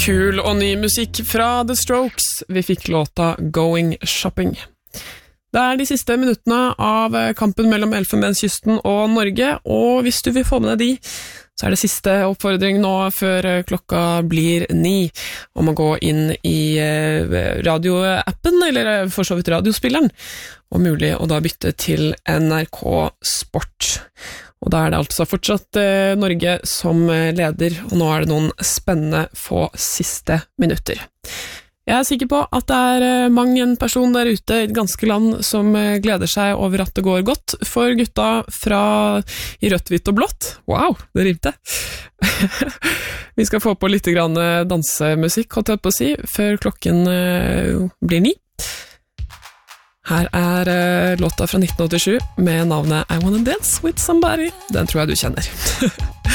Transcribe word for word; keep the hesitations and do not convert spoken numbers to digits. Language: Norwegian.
Kul og ny musikk fra The Strokes. Vi fikk låta Going Shopping. Det er de siste minuttene av kampen mellom Elfenbenskysten og Norge, og hvis du vil få med deg de, så er det siste oppfordring nå før klokka blir ni, om å gå inn i radioappen, eller for så vidt radiospilleren, og mulig å da bytte til N R K Sport. Og da er det altså fortsatt eh, Norge som leder, og nå er det noen spennende få siste minutter. Jeg er sikker på at det er eh, mang en person der ute i et ganske land som eh, gleder seg over at det går godt for gutta fra i rødt, hvitt og blått. Wow, det rimte! Vi skal få på litt grann dansemusikk, holdt jeg på å si, før klokken eh, blir ni. Her er uh, låta fra nitten åttisju med navnet I Wanna Dance With Somebody. Den tror jeg du kjenner.